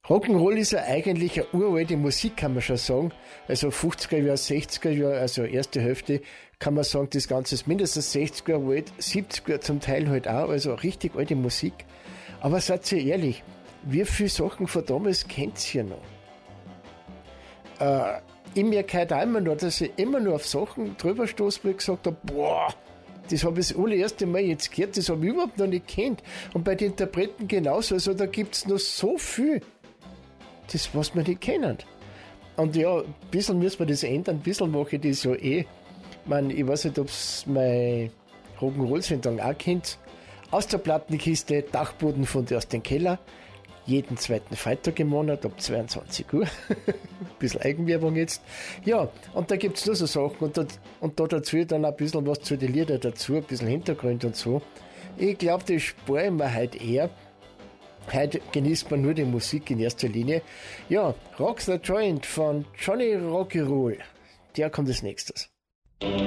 Rock'n'Roll ist ja eigentlich eine uralte Musik, kann man schon sagen. Also 50er Jahre, 60er Jahre, also erste Hälfte, kann man sagen, das Ganze ist mindestens 60er Jahre alt, 70er zum Teil halt auch, also richtig alte Musik. Aber seid ihr ehrlich, wie viele Sachen von damals kennt ihr noch? Ich merke halt auch immer noch, dass ich immer nur auf Sachen drüber stoße, wo ich gesagt habe, boah, das habe ich das allererste Mal jetzt gehört, das habe ich überhaupt noch nicht kennt. Und bei den Interpreten genauso, also da gibt es noch so viel, das was wir nicht kennen. Und ja, ein bisschen müssen wir das ändern, ein bisschen mache ich das ja eh. Ich meine, ich weiß nicht, ob es meine Rock'n'Roll-Sendung auch kennt. Aus der Plattenkiste, Dachboden von dir aus dem Keller. Jeden zweiten Freitag im Monat ab 22 Uhr. Ein bisschen Eigenwerbung jetzt. Ja, und da gibt es nur so Sachen und da dazu dann ein bisschen was zu den Liedern dazu, ein bisschen Hintergrund und so. Ich glaube, das spare ich mir heute eher. Heute genießt man nur die Musik in erster Linie. Ja, Rock the Joint von Johnny Rock'n'Roll. Der kommt als nächstes.